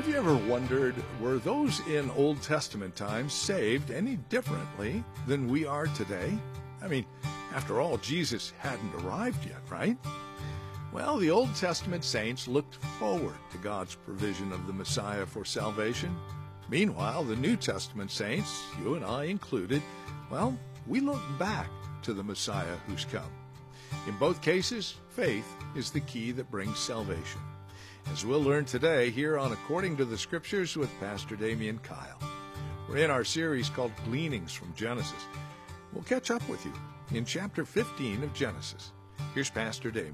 Have you ever wondered, were those in Old Testament times saved any differently than we are today? I mean, after all, Jesus hadn't arrived yet, right? Well, the Old Testament saints looked forward to God's provision of the Messiah for salvation. Meanwhile, the New Testament saints, you and I included, well, we look back to the Messiah who's come. In both cases, faith is the key that brings salvation. As we'll learn today here on According to the Scriptures with Pastor Damian Kyle. We're in our series called Gleanings from Genesis. We'll catch up with you in chapter 15 of Genesis. Here's Pastor Damian.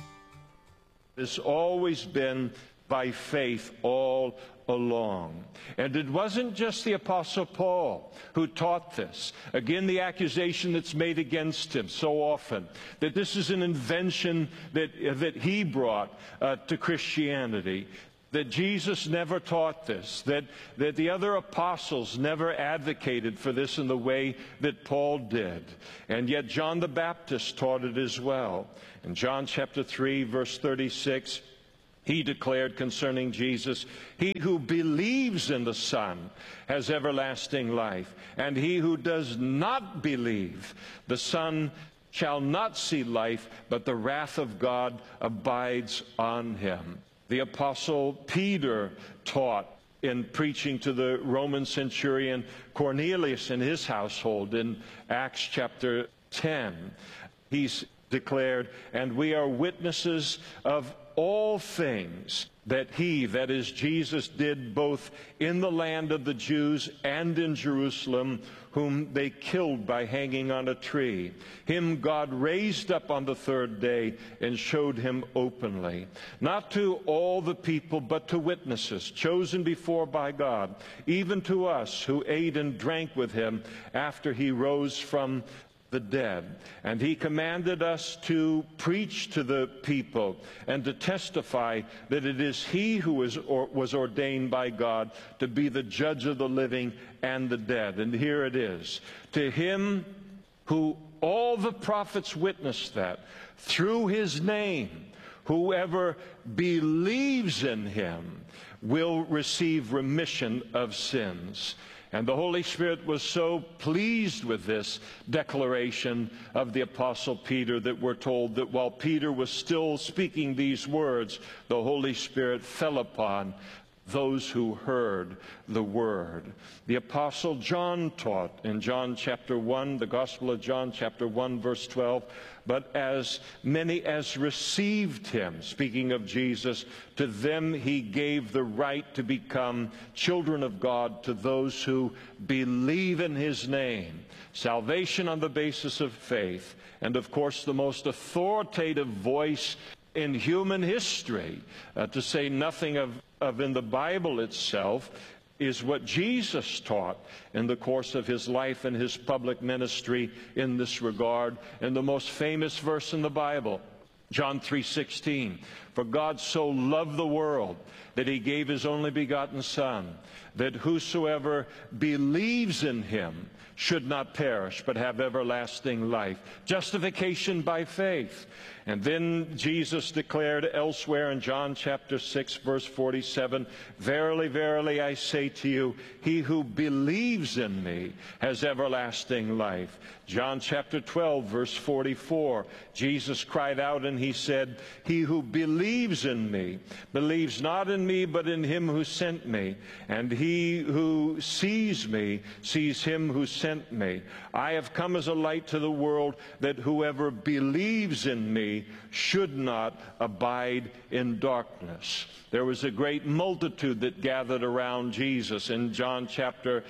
It's always been by faith all along. And it wasn't just the Apostle Paul who taught this. Again, the accusation that's made against him so often, that this is an invention that he brought to Christianity, that Jesus never taught this, that the other apostles never advocated for this in the way that Paul did. And yet John the Baptist taught it as well. In John chapter 3, verse 36, he declared concerning Jesus, "He who believes in the Son has everlasting life, and he who does not believe the Son shall not see life, but the wrath of God abides on him." The Apostle Peter taught in preaching to the Roman centurion Cornelius and his household in Acts chapter 10. He's declared, "And we are witnesses of all things that he," that is Jesus, "did both in the land of the Jews and in Jerusalem, whom they killed by hanging on a tree. Him God raised up on the third day and showed him openly, not to all the people, but to witnesses chosen before by God, even to us who ate and drank with him after he rose from the dead. And he commanded us to preach to the people and to testify that it is he who was ordained by God to be the judge of the living and the dead." And here it is. "To him who all the prophets witness that through his name, whoever believes in him will receive remission of sins." And the Holy Spirit was so pleased with this declaration of the Apostle Peter that we're told that while Peter was still speaking these words, the Holy Spirit fell upon those who heard the word. The Apostle John taught in John chapter 1, the Gospel of John chapter 1, verse 12, "But as many as received him," speaking of Jesus, "to them he gave the right to become children of God, to those who believe in his name." Salvation on the basis of faith. And of course, the most authoritative voice in human history, to say nothing of in the Bible itself, is what Jesus taught in the course of his life and his public ministry in this regard. And the most famous verse in the Bible, John 3:16, "For God so loved the world that he gave his only begotten Son, that whosoever believes in him should not perish, but have everlasting life." Justification by faith. And then Jesus declared elsewhere in John chapter 6, verse 47, "Verily, verily, I say to you, he who believes in me has everlasting life." John chapter 12, verse 44, Jesus cried out and he said, "He who believes in me believes not in me, but in him who sent me. And he who sees me sees him who sent me. I have come as a light to the world, that whoever believes in me should not abide in darkness." There was a great multitude that gathered around Jesus in John chapter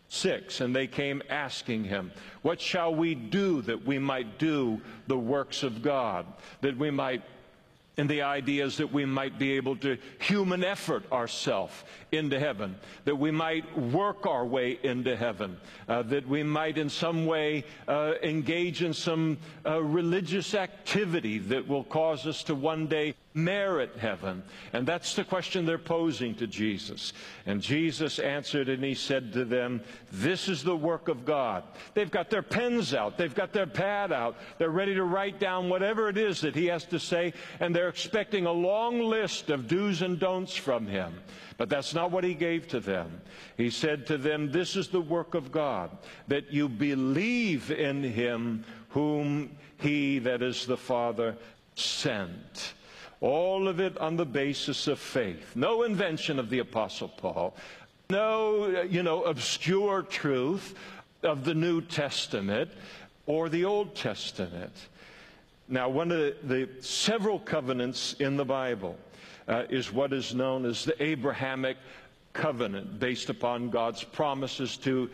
6, and they came asking him, "What shall we do that we might do the works of God?" That we might, and the idea is that we might be able to human effort ourselves into heaven, that we might work our way into heaven, that we might in some way engage in some religious activity that will cause us to one day merit heaven? And that's the question they're posing to Jesus. And Jesus answered and he said to them, this is the work of God. They've got their pens out. They've got their pad out. They're ready to write down whatever it is that he has to say. And they're expecting a long list of do's and don'ts from him. But that's not what he gave to them. He said to them, this is the work of God, that you believe in him whom he, that is the Father, sent. All of it on the basis of faith. No invention of the Apostle Paul. No, obscure truth of the New Testament or the Old Testament. Now, one of the several covenants in the Bible is what is known as the Abrahamic covenant, based upon God's promises to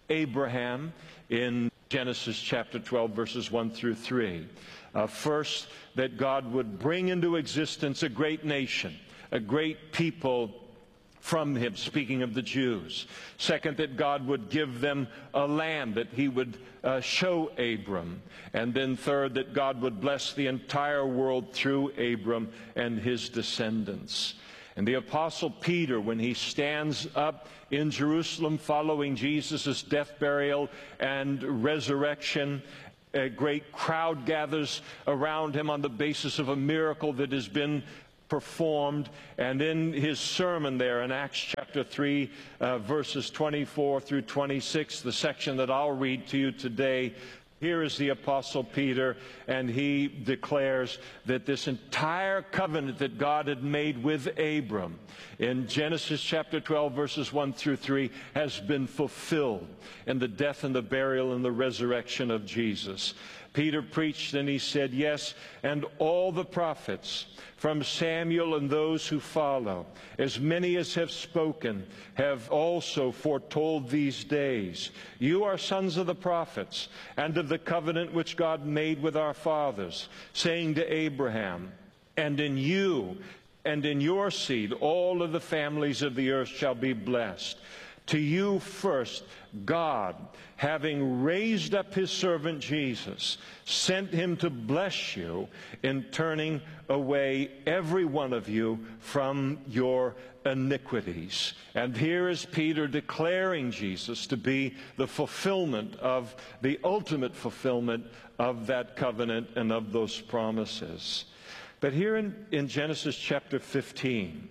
Abraham in Genesis chapter 12, verses 1 through 3. First, that God would bring into existence a great nation, a great people from him, speaking of the Jews. Second, that God would give them a land that he would show Abram. And then third, that God would bless the entire world through Abram and his descendants. And the Apostle Peter, when he stands up in Jerusalem following Jesus' death, burial, and resurrection, a great crowd gathers around him on the basis of a miracle that has been performed. And in his sermon there in Acts chapter 3, verses 24 through 26, the section that I'll read to you today, here is the Apostle Peter, and he declares that this entire covenant that God had made with Abram in Genesis chapter 12, verses 1 through 3, has been fulfilled in the death and the burial and the resurrection of Jesus. Peter preached and he said, yes, and all the prophets from Samuel and those who follow, as many as have spoken, have also foretold these days. You are sons of the prophets and of the covenant which God made with our fathers, saying to Abraham, and in you and in your seed all of the families of the earth shall be blessed. To you first, God, having raised up his servant Jesus, sent him to bless you in turning away every one of you from your iniquities. And here is Peter declaring Jesus to be the fulfillment of the ultimate fulfillment of that covenant and of those promises. But here in Genesis chapter 15,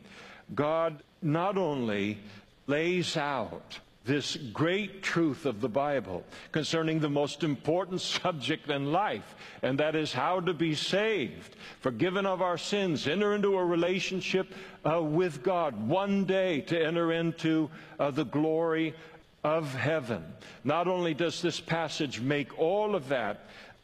God not only lays out this great truth of the Bible concerning the most important subject in life, and that is how to be saved, forgiven of our sins, enter into a relationship with God, one day to enter into the glory of heaven. Not only does this passage make all of that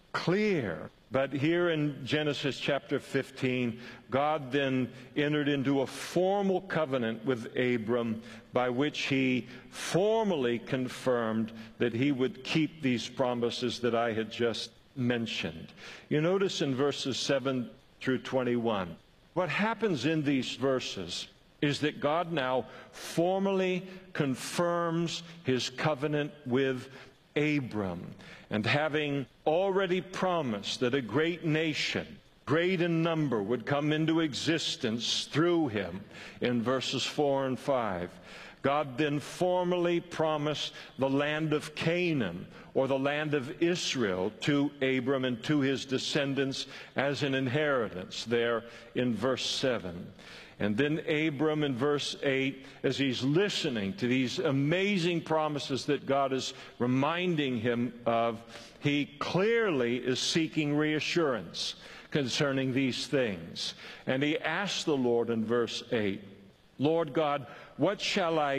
clear, but here in Genesis chapter 15, God then entered into a formal covenant with Abram by which he formally confirmed that he would keep these promises that I had just mentioned. You notice in verses 7 through 21, what happens in these verses is that God now formally confirms his covenant with Abram. And having already promised that a great nation, great in number, would come into existence through him in verses 4 and 5, God then formally promised the land of Canaan, or the land of Israel, to Abram and to his descendants as an inheritance there in verse 7. And then Abram in verse 8, as he's listening to these amazing promises that God is reminding him of, he clearly is seeking reassurance concerning these things. And he asks the Lord in verse 8, Lord God, what shall I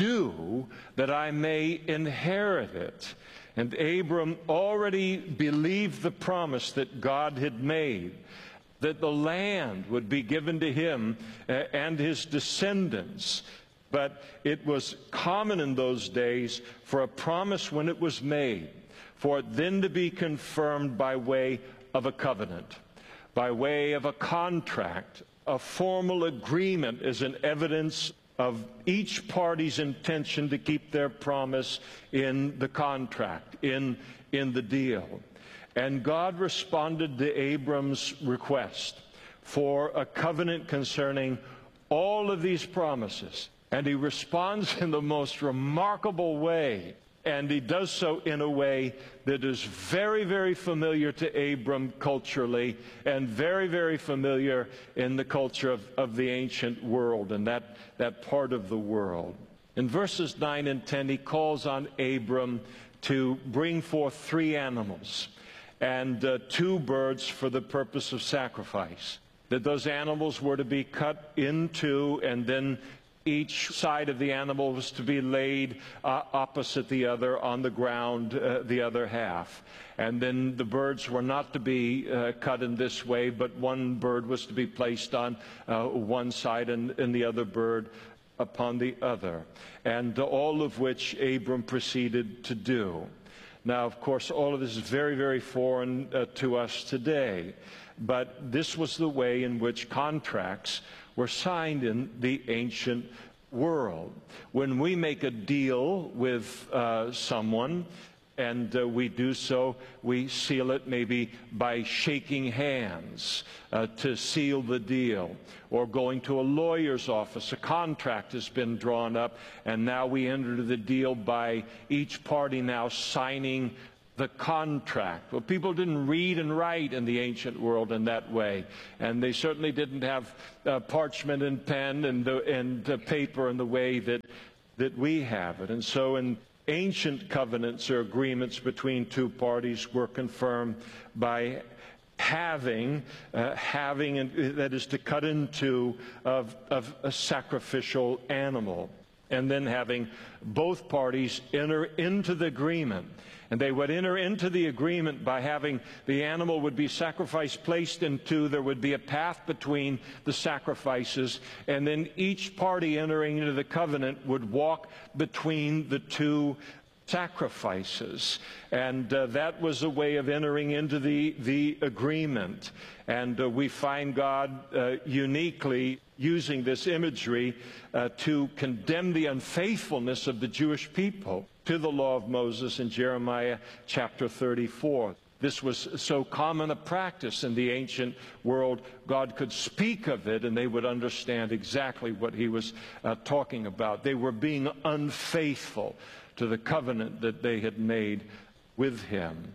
do that I may inherit it? And Abram already believed the promise that God had made, that the land would be given to him and his descendants. But it was common in those days for a promise, when it was made, for it then to be confirmed by way of a covenant, by way of a contract, a formal agreement as an evidence of each party's intention to keep their promise in the contract, in the deal. And God responded to Abram's request for a covenant concerning all of these promises. And he responds in the most remarkable way. And he does so in a way that is very, very familiar to Abram culturally and very, very familiar in the culture of the ancient world and that part of the world. In verses 9 and 10, he calls on Abram to bring forth 3 animals and 2 birds for the purpose of sacrifice. That those animals were to be cut in 2, and then each side of the animal was to be laid opposite the other on the ground, the other half. And then the birds were not to be cut in this way, but one bird was to be placed on one side and the other bird upon the other. And all of which Abram proceeded to do. Now, of course, all of this is very, very foreign to us today. But this was the way in which contracts were signed in the ancient world. When we make a deal with someone, and we do so, we seal it maybe by shaking hands to seal the deal, or going to a lawyer's office. A contract has been drawn up, and now we enter the deal by each party now signing the contract. Well, people didn't read and write in the ancient world in that way, and they certainly didn't have parchment and pen and paper in the way that we have it. And so in ancient covenants or agreements between 2 parties were confirmed by having that is to cut in 2 of a sacrificial animal, and then having both parties enter into the agreement. And they would enter into the agreement by having the animal would be sacrificed, placed in 2. There would be a path between the sacrifices. And then each party entering into the covenant would walk between the 2 sacrifices. And that was a way of entering into the agreement. And we find God uniquely using this imagery to condemn the unfaithfulness of the Jewish people to the law of Moses in Jeremiah chapter 34. This was so common a practice in the ancient world, God could speak of it and they would understand exactly what he was talking about. They were being unfaithful to the covenant that they had made with him.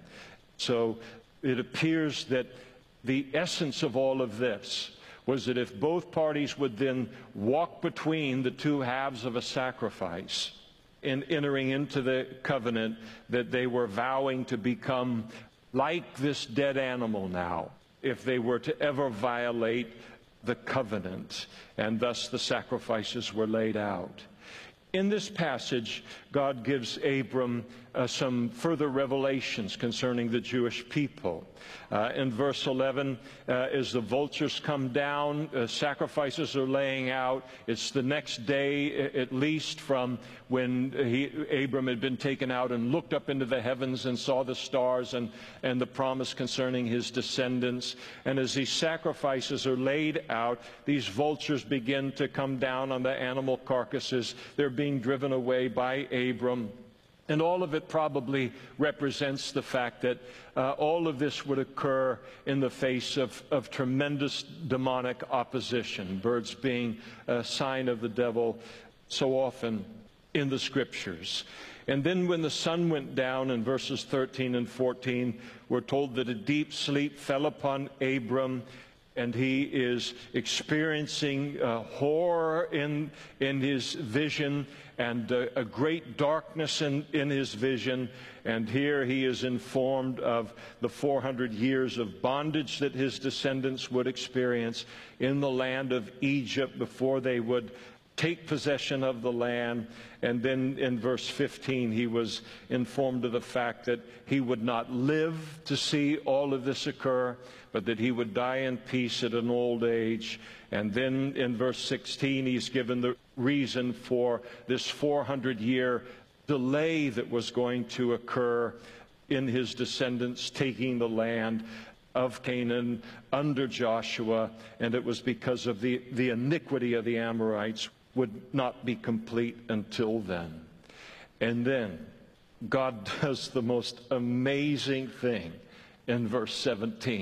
So it appears that the essence of all of this was that if both parties would then walk between the 2 halves of a sacrifice in entering into the covenant, that they were vowing to become like this dead animal now if they were to ever violate the covenant, and thus the sacrifices were laid out. In this passage, God gives Abram some further revelations concerning the Jewish people. In verse 11, as the vultures come down, sacrifices are laying out. It's the next day, at least, from when Abram had been taken out and looked up into the heavens and saw the stars and the promise concerning his descendants. And as these sacrifices are laid out, these vultures begin to come down on the animal carcasses. They're being driven away by Abram. And all of it probably represents the fact that all of this would occur in the face of tremendous demonic opposition, birds being a sign of the devil so often in the Scriptures. And then when the sun went down, in verses 13 and 14, we're told that a deep sleep fell upon Abram, and he is experiencing horror in his vision, and a great darkness in his vision. And here he is informed of the 400 years of bondage that his descendants would experience in the land of Egypt before they would take possession of the land. And then in verse 15, he was informed of the fact that he would not live to see all of this occur, but that he would die in peace at an old age. And then in verse 16, he's given the reason for this 400-year delay that was going to occur in his descendants taking the land of Canaan under Joshua, and it was because of the iniquity of the Amorites would not be complete until then. And then God does the most amazing thing in verse 17.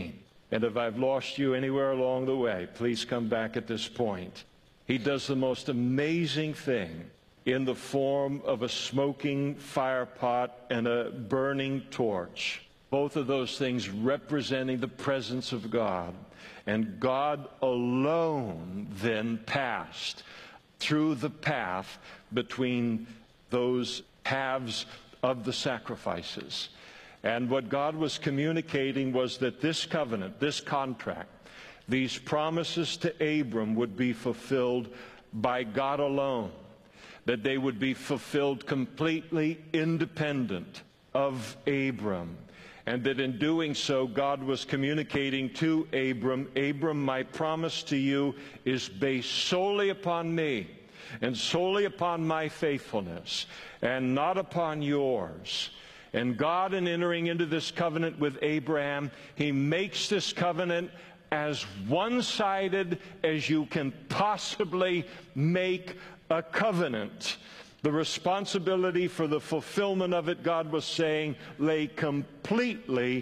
And if I've lost you anywhere along the way, please come back at this point. He does the most amazing thing in the form of a smoking fire pot and a burning torch. Both of those things representing the presence of God. And God alone then passed through the path between those halves of the sacrifices. And what God was communicating was that this covenant, this contract, these promises to Abram would be fulfilled by God alone, that they would be fulfilled completely independent of Abram, and that in doing so, God was communicating to Abram, Abram, my promise to you is based solely upon me and solely upon my faithfulness and not upon yours. And God, in entering into this covenant with Abraham, he makes this covenant as one-sided as you can possibly make a covenant. The responsibility for the fulfillment of it, God was saying, lay completely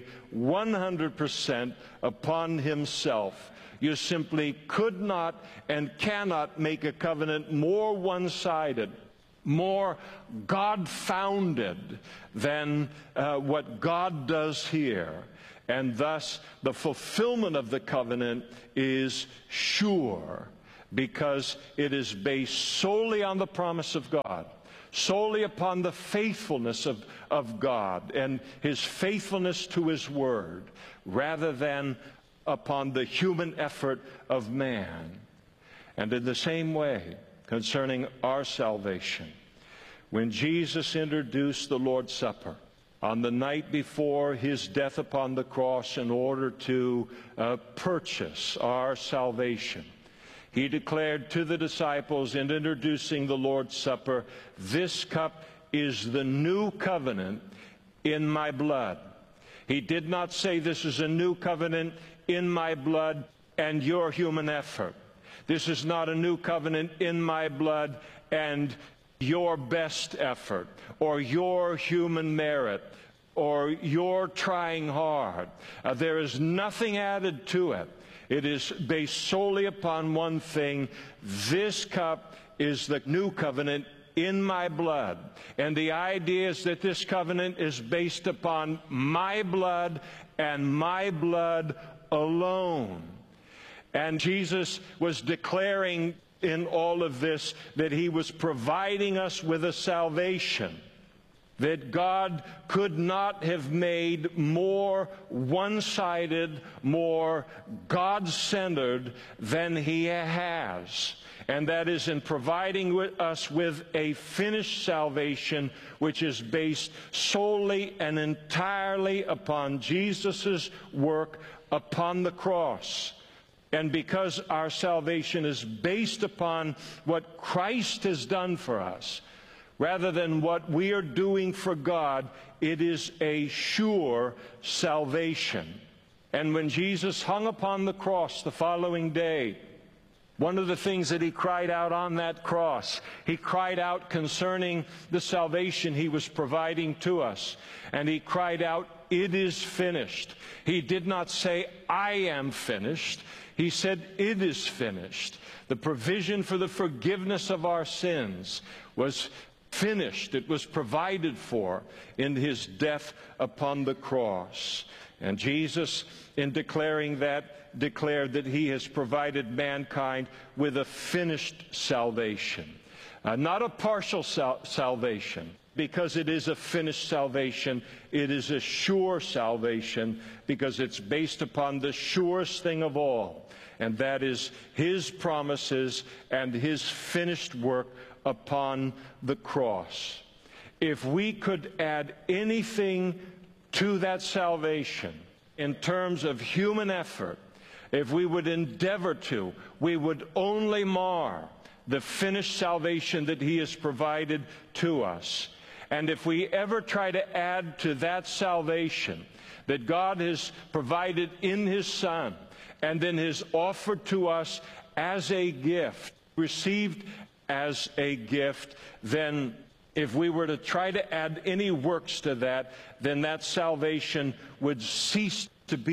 100% upon himself. You simply could not and cannot make a covenant more one-sided, more God-founded than what God does here. And thus, the fulfillment of the covenant is sure, because it is based solely on the promise of God, solely upon the faithfulness of God and his faithfulness to his word, rather than upon the human effort of man. And in the same way, concerning our salvation, when Jesus introduced the Lord's Supper on the night before his death upon the cross in order to purchase our salvation, he declared to the disciples in introducing the Lord's Supper, this cup is the new covenant in my blood. He did not say this is a new covenant in my blood and your human effort. This is not a new covenant in my blood and your best effort or your human merit or your trying hard. There is nothing added to it. It is based solely upon one thing. This cup is the new covenant in my blood. And the idea is that this covenant is based upon my blood and my blood alone. And Jesus was declaring in all of this that he was providing us with a salvation that God could not have made more one-sided, more God-centered than he has. And that is in providing us with a finished salvation which is based solely and entirely upon Jesus' work upon the cross. And because our salvation is based upon what Christ has done for us, rather than what we are doing for God, it is a sure salvation. And when Jesus hung upon the cross the following day, one of the things that he cried out on that cross, he cried out concerning the salvation he was providing to us. And he cried out, "It is finished." He did not say, "I am finished." He said, "It is finished." The provision for the forgiveness of our sins was finished. It was provided for in his death upon the cross. And Jesus, in declaring that, declared that he has provided mankind with a finished salvation. Not a partial salvation, because it is a finished salvation. It is a sure salvation, because it's based upon the surest thing of all, and that is his promises and his finished work upon the cross. If we could add anything to that salvation in terms of human effort, if we would endeavor to, we would only mar the finished salvation that he has provided to us. And if we ever try to add to that salvation that God has provided in his Son and then has offered to us as a gift, received as a gift, then if we were to try to add any works to that, then that salvation would cease to be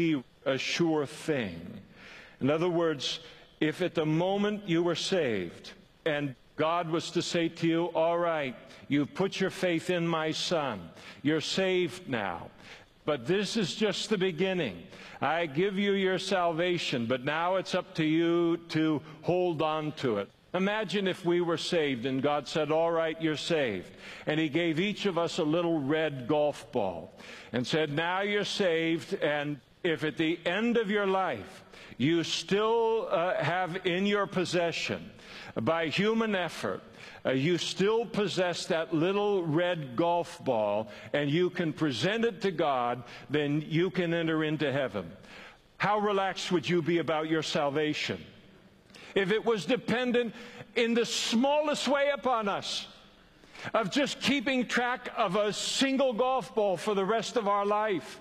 a sure thing. In other words, if at the moment you were saved and God was to say to you, all right, you've put your faith in my Son, you're saved now, but this is just the beginning. I give you your salvation, but now it's up to you to hold on to it. Imagine if we were saved and God said, all right, you're saved. And he gave each of us a little red golf ball and said, now you're saved, and if at the end of your life you still have in your possession, by human effort, you still possess that little red golf ball and you can present it to God, then you can enter into heaven. How relaxed would you be about your salvation if it was dependent in the smallest way upon us, of just keeping track of a single golf ball for the rest of our life?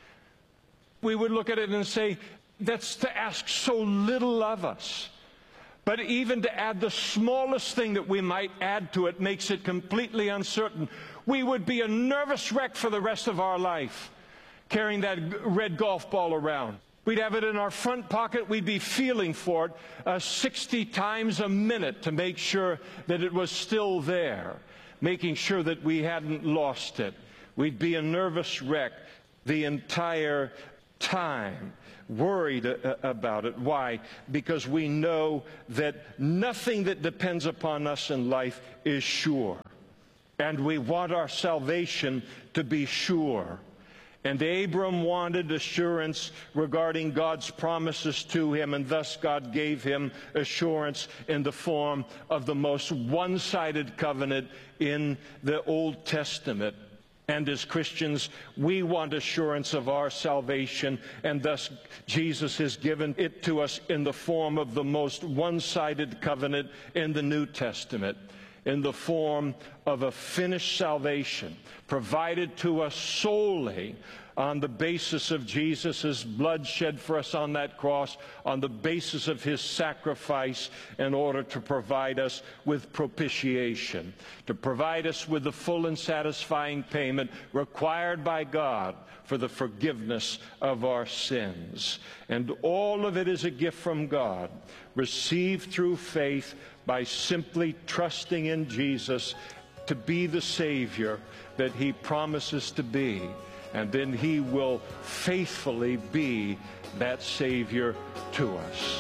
We would look at it and say, that's to ask so little of us. But even to add the smallest thing that we might add to it makes it completely uncertain. We would be a nervous wreck for the rest of our life, carrying that red golf ball around. We'd have it in our front pocket. We'd be feeling for it 60 times a minute to make sure that it was still there, making sure that we hadn't lost it. We'd be a nervous wreck the entire time, worried about it. Why? Because we know that nothing that depends upon us in life is sure. And we want our salvation to be sure. And Abram wanted assurance regarding God's promises to him, and thus God gave him assurance in the form of the most one-sided covenant in the Old Testament. And as Christians, we want assurance of our salvation, and thus Jesus has given it to us in the form of the most one-sided covenant in the New Testament, in the form of a finished salvation provided to us solely on the basis of Jesus' blood shed for us on that cross, on the basis of his sacrifice, in order to provide us with propitiation, to provide us with the full and satisfying payment required by God for the forgiveness of our sins. And all of it is a gift from God, received through faith by simply trusting in Jesus to be the Savior that he promises to be. And then he will faithfully be that Savior to us.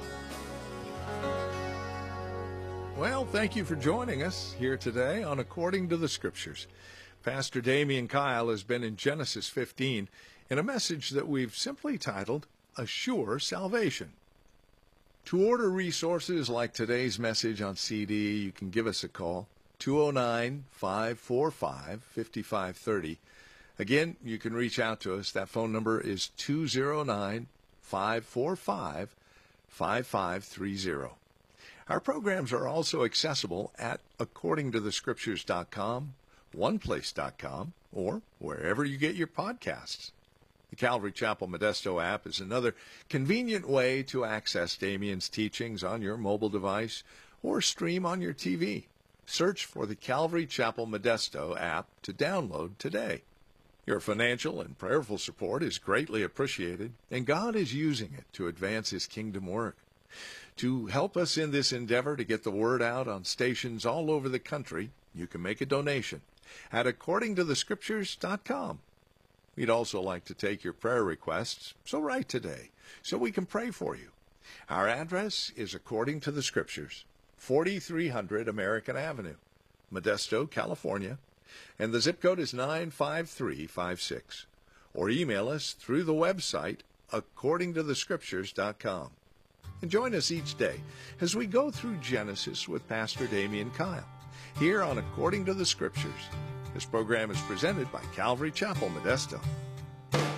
Well, thank you for joining us here today on According to the Scriptures. Pastor Damian Kyle has been in Genesis 15 in a message that we've simply titled, A Sure Salvation. To order resources like today's message on CD, you can give us a call, 209-545-5530. Again, you can reach out to us. That phone number is 209-545-5530. Our programs are also accessible at accordingtothescriptures.com, oneplace.com, or wherever you get your podcasts. The Calvary Chapel Modesto app is another convenient way to access Damian's teachings on your mobile device or stream on your TV. Search for the Calvary Chapel Modesto app to download today. Your financial and prayerful support is greatly appreciated, and God is using it to advance his kingdom work. To help us in this endeavor to get the word out on stations all over the country, you can make a donation at accordingtothescriptures.com. We'd also like to take your prayer requests, so write today so we can pray for you. Our address is According to the Scriptures, 4300 American Avenue, Modesto, California, and the zip code is 95356. Or email us through the website accordingtothescriptures.com. And join us each day as we go through Genesis with Pastor Damian Kyle here on According to the Scriptures. This program is presented by Calvary Chapel, Modesto.